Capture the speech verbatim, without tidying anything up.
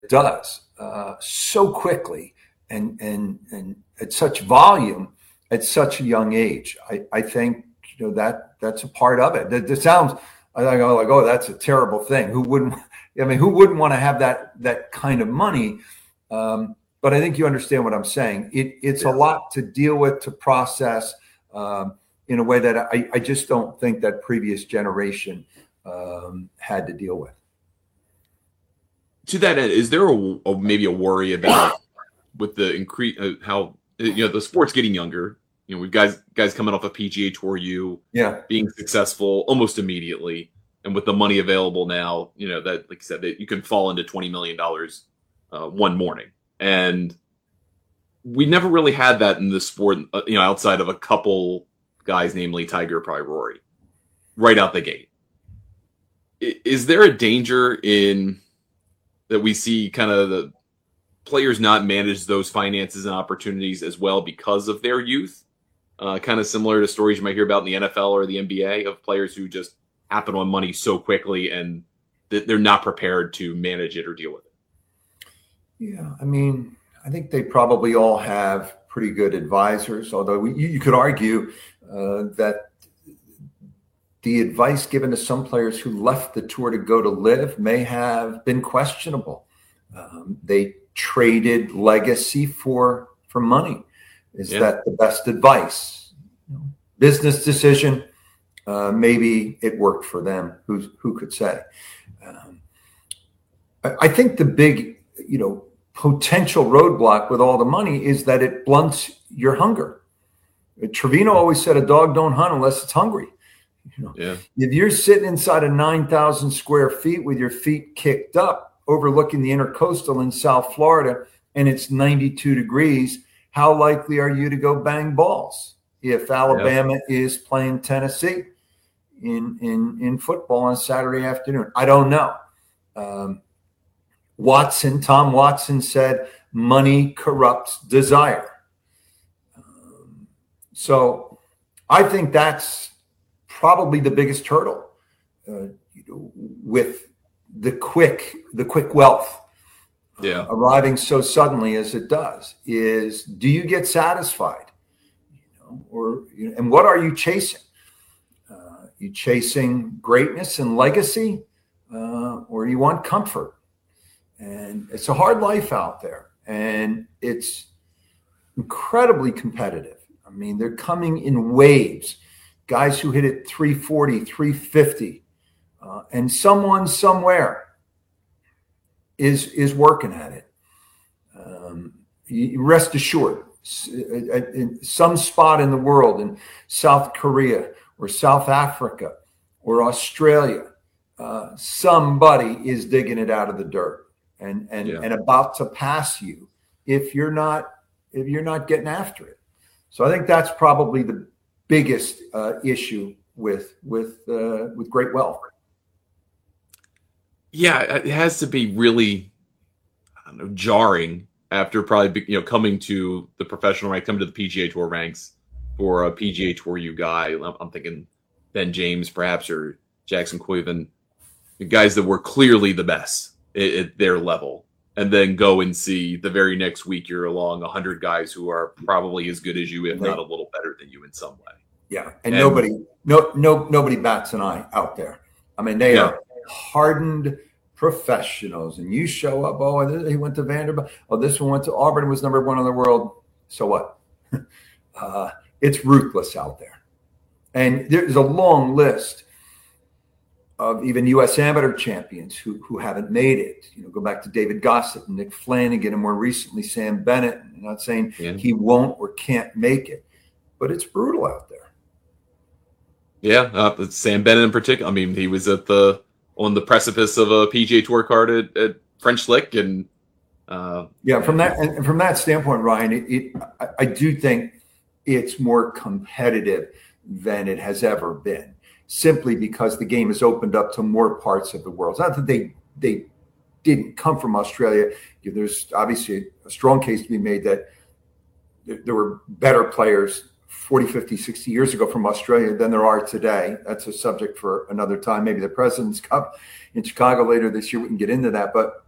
does uh, so quickly and, and, and at such volume at such a young age. I, I think, you know, that that's a part of it. That, that sounds, I go like, oh, that's a terrible thing. Who wouldn't, I mean, who wouldn't want to have that, that kind of money? Um, but I think you understand what I'm saying. It, it's yeah. a lot to deal with, to process um, in a way that I, I just don't think that previous generation um, had to deal with. To that end, is there a, a maybe a worry about with the increase uh, how you know the sport's getting younger? You know, we've guys guys coming off a P G A Tour U, yeah, being successful almost immediately, and with the money available now, you know that like you said, that you can fall into twenty million dollars uh, one morning, and we never really had that in the sport. Uh, you know, outside of a couple guys, namely Tiger, probably Rory, right out the gate. I, is there a danger in that we see kind of the players not manage those finances and opportunities as well because of their youth? Uh, kind of similar to stories you might hear about in the N F L or the N B A of players who just happen on money so quickly and th- they're not prepared to manage it or deal with it. Yeah, I mean, I think they probably all have pretty good advisors, although we, you, you could argue uh, that the advice given to some players who left the tour to go to live may have been questionable. Um, they traded legacy for for money. Is yeah. that the best advice? Business decision. Uh, maybe it worked for them. Who's who could say? Um, I, I think the big, you know, potential roadblock with all the money is that it blunts your hunger. Trevino always said, "A dog don't hunt unless it's hungry." You know, yeah. If you're sitting inside of nine thousand square feet with your feet kicked up, overlooking the intercoastal in South Florida, and it's ninety-two degrees, how likely are you to go bang balls if Alabama yeah. is playing Tennessee in, in, in football on Saturday afternoon? I don't know. Um, Watson, Tom Watson said, money corrupts desire. Um, so I think that's probably the biggest hurdle uh, you know, with the quick, the quick wealth yeah. uh, arriving so suddenly as it does. Is do you get satisfied, you know, or you know, and what are you chasing? Uh, you chasing greatness and legacy, uh, or you want comfort? And it's a hard life out there, and it's incredibly competitive. I mean, they're coming in waves. Guys who hit it three forty, three fifty, uh, and someone somewhere is is working at it. Um, you rest assured, in some spot in the world, in South Korea or South Africa or Australia, uh, somebody is digging it out of the dirt and and yeah. and about to pass you if you're not if you're not getting after it. So I think that's probably the biggest uh, issue with with uh, with great wealth. Yeah, it has to be really, I don't know, jarring after probably you know coming to the professional rank, coming to the P G A Tour ranks for a P G A Tour U guy. I'm thinking Ben James, perhaps, or Jackson Queven, the guys that were clearly the best at, at their level, and then go and see the very next week you're along a hundred guys who are probably as good as you, if not a little better than you in some way. Yeah, and, and nobody, no, no, nobody bats an eye out there. I mean, they yeah. are hardened professionals, and you show up. Oh, he went to Vanderbilt. Oh, this one went to Auburn and was number one in the world. So what? uh, it's ruthless out there, and there's a long list of even U S amateur champions who who haven't made it. You know, go back to David Gossett and Nick Flanagan, and more recently Sam Bennett. I'm not saying yeah. he won't or can't make it, but it's brutal out there. Yeah, uh, Sam Bennett in particular. I mean, he was at the on the precipice of a P G A Tour card at, at French Lick, and uh, yeah, from that and from that standpoint, Ryan, it, it I, I do think it's more competitive than it has ever been, simply because the game has opened up to more parts of the world. It's not that they they didn't come from Australia. There's obviously a strong case to be made that there, there were better players forty, fifty, sixty years ago from Australia than there are today. That's a subject for another time. Maybe the President's Cup in Chicago later this year, we can get into that. But